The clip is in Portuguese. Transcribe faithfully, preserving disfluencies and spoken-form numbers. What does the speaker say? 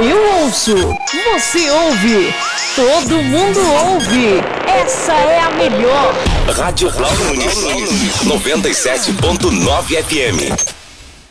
Eu ouço, você ouve, todo mundo ouve. Essa é a melhor. Rádio Cláudio Nunes, noventa e sete ponto nove F M.